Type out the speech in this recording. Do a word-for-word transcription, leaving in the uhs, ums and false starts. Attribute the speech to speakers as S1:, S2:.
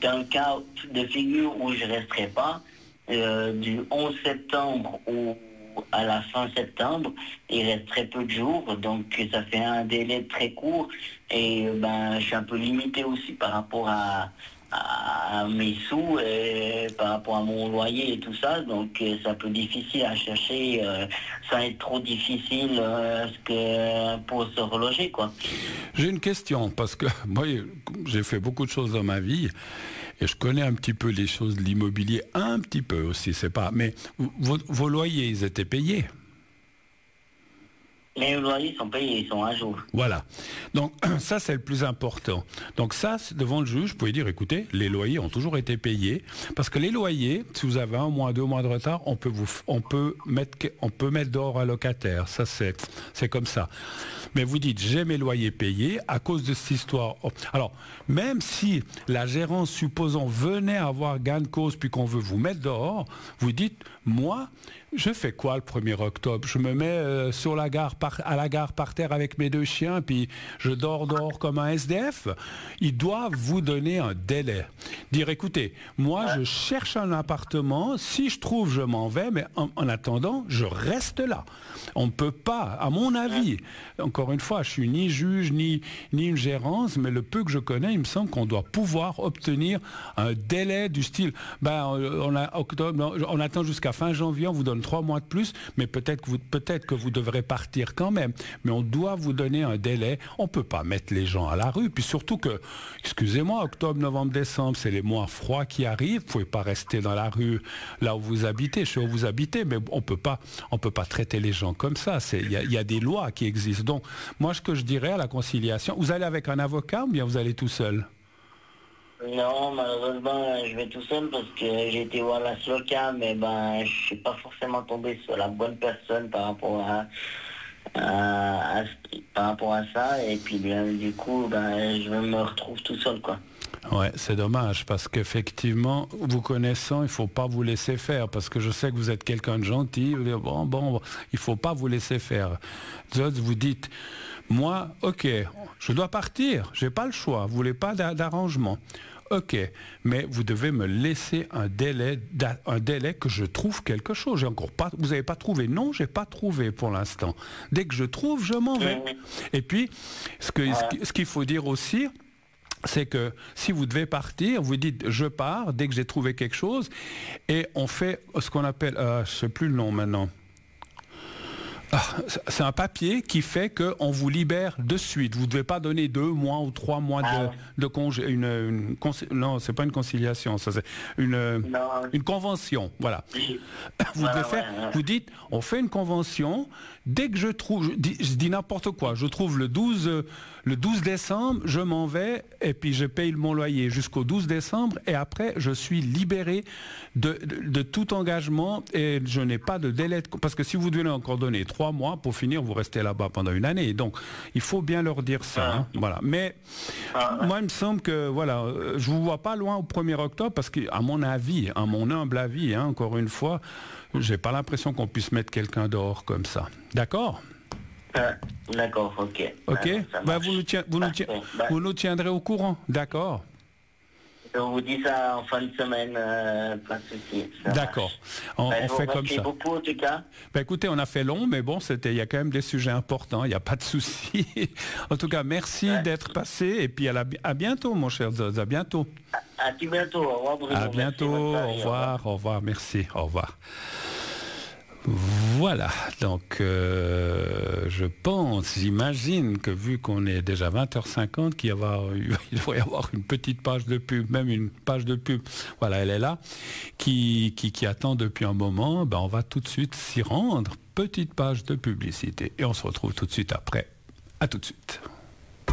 S1: c'est un cas de figure où je ne resterai pas. Euh, du onze septembre au, à la fin septembre, il reste très peu de jours, donc ça fait un délai très court. Et ben, je suis un peu limité aussi par rapport à, à mes sous, et par rapport à mon loyer et tout ça. Donc c'est un peu difficile à chercher, euh, sans être trop difficile euh, que pour se reloger, quoi.
S2: J'ai une question, parce que moi, j'ai fait beaucoup de choses dans ma vie, et je connais un petit peu les choses de l'immobilier, un petit peu aussi, c'est pas... Mais vos, vos loyers, ils étaient payés?
S1: Les loyers sont payés, ils sont à jour.
S2: Voilà. Donc, ça, c'est le plus important. Donc, ça, devant le juge, vous pouvez dire, écoutez, les loyers ont toujours été payés. Parce que les loyers, si vous avez un mois, deux mois de retard, on peut, vous, on peut, mettre, on peut mettre dehors un locataire. Ça, c'est, c'est comme ça. Mais vous dites, j'ai mes loyers payés à cause de cette histoire. Alors, même si la gérance, supposons, venait avoir gain de cause puis qu'on veut vous mettre dehors, vous dites, moi, je fais quoi le premier octobre? Je me mets euh, sur la gare par, à la gare par terre avec mes deux chiens, puis je dors dehors comme un S D F. Ils doivent vous donner un délai. Dire, écoutez, moi, je cherche un appartement. Si je trouve, je m'en vais, mais en, en attendant, je reste là. On ne peut pas, à mon avis, encore une fois, je suis ni juge, ni, ni une gérance, mais le peu que je connais, il me semble qu'on doit pouvoir obtenir un délai du style, ben, on, a octobre, on attend jusqu'à fin janvier, on vous donne trois mois de plus, mais peut-être que vous, peut-être que vous devrez partir quand même. Mais on doit vous donner un délai. On ne peut pas mettre les gens à la rue. Puis surtout que, excusez-moi, octobre, novembre, décembre, c'est les mois froids qui arrivent. Vous ne pouvez pas rester dans la rue là où vous habitez, chez où vous habitez, mais on peut pas, on peut pas traiter les gens comme ça. Il y, y a des lois qui existent. Donc, moi, ce que je dirais à la conciliation, vous allez avec un avocat ou bien vous allez tout seul?
S1: Non, malheureusement, je vais tout seul parce que j'ai été voir la SLOCA, mais ben, je suis pas forcément tombé sur la bonne personne par rapport à, à, à par rapport à ça, et puis bien, du coup, ben, je me retrouve tout seul, quoi.
S2: Ouais, c'est dommage parce qu'effectivement, vous connaissant, il faut pas vous laisser faire parce que je sais que vous êtes quelqu'un de gentil. Vous dites, bon, bon, il faut pas vous laisser faire. Vous dites, moi, ok, je dois partir, j'ai pas le choix. Vous voulez pas d'arrangement? Ok, mais vous devez me laisser un délai, un délai que je trouve quelque chose. J'ai encore pas, vous n'avez pas trouvé? Non, j'ai pas trouvé pour l'instant. Dès que je trouve, je m'en vais. Et puis, ce que, ce qu'il faut dire aussi, c'est que si vous devez partir, vous dites je pars dès que j'ai trouvé quelque chose, et on fait ce qu'on appelle, euh, je ne sais plus le nom maintenant. Ah, c'est un papier qui fait qu'on vous libère de suite. Vous ne devez pas donner deux mois ou trois mois de, de congé. Une, une, non, c'est pas une conciliation, ça c'est une, une convention. Voilà. Vous devez faire, vous dites, on fait une convention. Dès que je trouve, je dis, je dis n'importe quoi. Je trouve le douze, le douze décembre, je m'en vais et puis je paye mon loyer jusqu'au douze décembre et après je suis libéré de, de, de tout engagement et je n'ai pas de délai de, parce que si vous devez encore donner trois mois pour finir, vous restez là-bas pendant une année. Donc, il faut bien leur dire ça. Hein, voilà. Mais moi, il me semble que voilà, je vous vois pas loin au premier octobre parce qu'à mon avis, à mon humble avis, hein, encore une fois, j'ai pas l'impression qu'on puisse mettre quelqu'un dehors comme ça. D'accord?
S1: Euh, d'accord, ok.
S2: Ok. Ah, bah, vous, nous tient, vous, nous tient, bah, vous nous tiendrez au courant. D'accord.
S1: On vous dit ça en fin de semaine, euh, pas de souci.
S2: D'accord. On,
S1: ben,
S2: on fait comme ça.
S1: Merci beaucoup en tout cas.
S2: Ben, écoutez, on a fait long, mais bon, c'était, il y a quand même des sujets importants, il n'y a pas de souci. En tout cas, merci ouais. d'être passé et puis à, la, à bientôt, mon cher Zoz, à bientôt.
S1: À, à tout bientôt, au revoir Bruno.
S2: À bientôt, merci, au, revoir, au revoir, au revoir, merci, au revoir. Voilà, donc euh, je pense, j'imagine que vu qu'on est déjà vingt heures cinquante, qu'il y avoir, il devrait y avoir une petite page de pub, même une page de pub, voilà, elle est là, qui, qui, qui attend depuis un moment, ben on va tout de suite s'y rendre, petite page de publicité, et on se retrouve tout de suite après. À tout de suite.